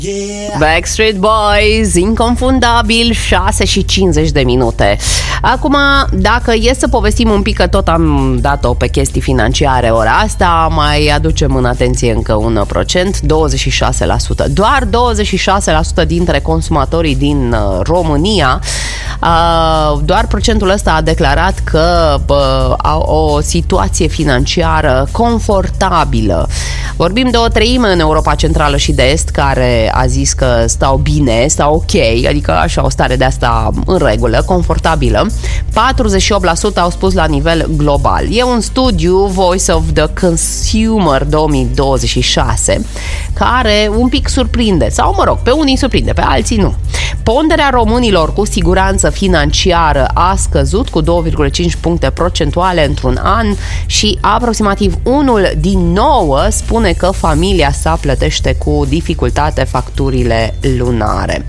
Backstreet Boys, inconfundabil, 6:50. Acum, dacă e să povestim un pic, că tot am dat-o pe chestii financiare ora asta, mai aducem în atenție încă 1%, 26%. Doar 26% dintre consumatorii din România, doar procentul ăsta a declarat că au o situație financiară confortabilă. Vorbim de o treime în Europa Centrală și de Est care a zis că stau bine, stau ok, adică așa o stare de asta în regulă, confortabilă. 48% au spus la nivel global. E un studiu Voice of the Consumer 2026 care un pic surprinde, sau mă rog, pe unii surprinde, pe alții nu. Ponderea românilor cu siguranță financiară a scăzut cu 2,5 puncte procentuale într-un an și aproximativ 1 din 9 spune că familia sa plătește cu dificultate facturile lunare.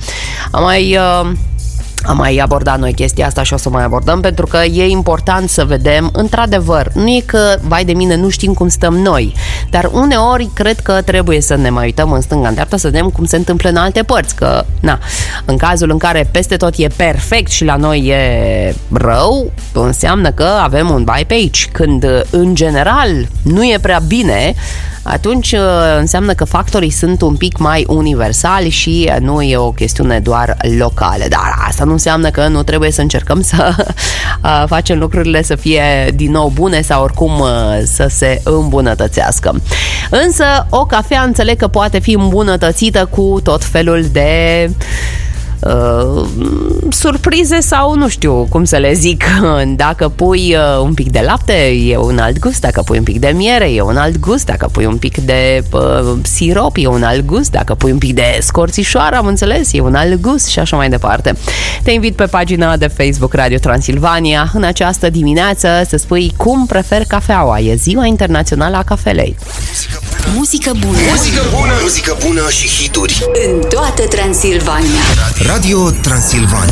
Am mai abordat noi chestia asta și o să mai abordăm, pentru că e important să vedem, într-adevăr, nu e că, vai de mine, nu știm cum stăm noi, dar uneori cred că trebuie să ne mai uităm în stânga, în dreapta, să vedem cum se întâmplă în alte părți, că, în cazul în care peste tot e perfect și la noi e rău, înseamnă că avem un bai pe aici. Când, în general, nu e prea bine, atunci înseamnă că factorii sunt un pic mai universali și nu e o chestiune doar locală. Dar asta nu înseamnă că nu trebuie să încercăm să facem lucrurile să fie din nou bune sau oricum să se îmbunătățească. Însă o cafea înțeleg că poate fi îmbunătățită cu tot felul de surprize sau nu știu cum să le zic. Dacă pui un pic de lapte e un alt gust, dacă pui un pic de miere e un alt gust, dacă pui un pic de sirop e un alt gust, dacă pui un pic de scorțișoară, am înțeles, e un alt gust și așa mai departe. Te invit pe pagina de Facebook Radio Transilvania în această dimineață să spui cum preferi cafeaua. E Ziua Internațională a Cafelei. Muzică bună. Muzică bună. Muzică bună și hituri în toată Transilvania. Radio Transilvania.